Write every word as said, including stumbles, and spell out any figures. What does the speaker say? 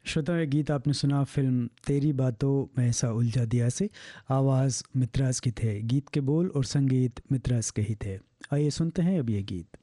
श्रोता, ये गीत आपने सुना फिल्म तेरी बातों में ऐसा उलझा दिया से। आवाज़ मित्रास की थे, गीत के बोल और संगीत मित्रास के ही थे। आइए सुनते हैं अब ये गीत।